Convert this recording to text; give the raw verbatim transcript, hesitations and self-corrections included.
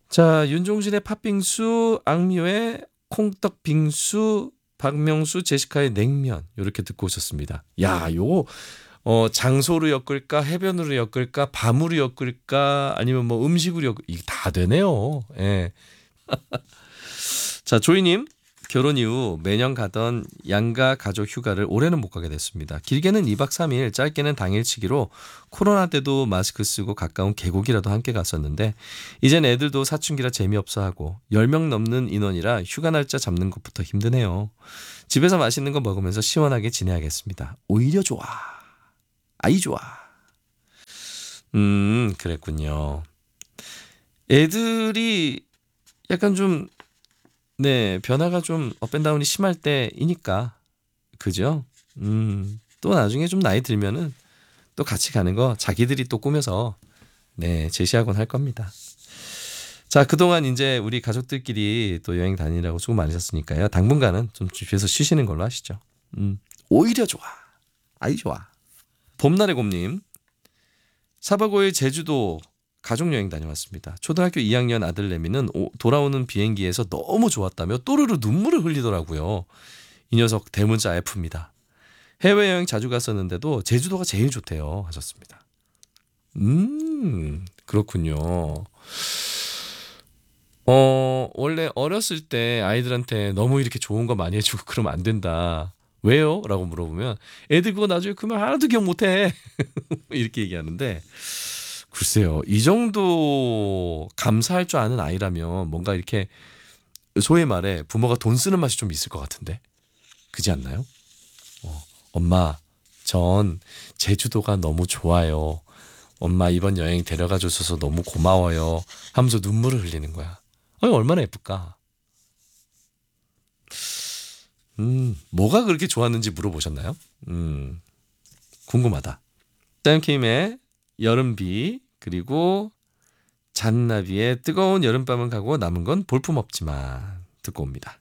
자, 윤종신의 팥빙수, 악뮤의 콩떡빙수, 박명수, 제시카의 냉면 이렇게 듣고 오셨습니다. 야, 요거 어, 장소로 엮을까, 해변으로 엮을까, 밤으로 엮을까, 아니면 뭐 음식으로 엮을까, 이게 다 되네요. 예. 자, 조이님. 결혼 이후 매년 가던 양가 가족 휴가를 올해는 못 가게 됐습니다. 길게는 이 박 삼 일, 짧게는 당일치기로 코로나 때도 마스크 쓰고 가까운 계곡이라도 함께 갔었는데 이젠 애들도 사춘기라 재미없어 하고 열 명 넘는 인원이라 휴가 날짜 잡는 것부터 힘드네요. 집에서 맛있는 거 먹으면서 시원하게 지내야겠습니다. 오히려 좋아. 아이 좋아. 음, 그랬군요. 애들이 약간 좀 네, 변화가 좀 업앤다운이 심할 때이니까. 그죠? 음, 또 나중에 좀 나이 들면은 또 같이 가는 거 자기들이 또 꾸며서 네, 제시하곤 할 겁니다. 자, 그동안 이제 우리 가족들끼리 또 여행 다니라고 수고 많으셨으니까요. 당분간은 좀 집에서 쉬시는 걸로 하시죠. 음, 오히려 좋아. 아이 좋아. 봄날의 곰님. 사 박 오 일 제주도 가족여행 다녀왔습니다. 초등학교 이 학년 아들 내미는 오, 돌아오는 비행기에서 너무 좋았다며 또르르 눈물을 흘리더라고요. 이 녀석 대문자 F입니다. 해외여행 자주 갔었는데도 제주도가 제일 좋대요 하셨습니다. 음, 그렇군요. 어, 원래 어렸을 때 아이들한테 너무 이렇게 좋은 거 많이 해주고 그러면 안 된다. 왜요? 라고 물어보면 애들 그거 나중에 크면 하나도 기억 못해. 이렇게 얘기하는데 글쎄요. 이 정도 감사할 줄 아는 아이라면 뭔가 이렇게 소위 말해 부모가 돈 쓰는 맛이 좀 있을 것 같은데. 그지 않나요? 어, 엄마, 전 제주도가 너무 좋아요. 엄마 이번 여행 데려가 줘서 너무 고마워요. 하면서 눈물을 흘리는 거야. 아니, 얼마나 예쁠까? 음, 뭐가 그렇게 좋았는지 물어보셨나요? 음, 궁금하다. 쌤킴의 여름비 그리고 잔나비의 뜨거운 여름밤은 가고 남은 건 볼품없지만 듣고 옵니다.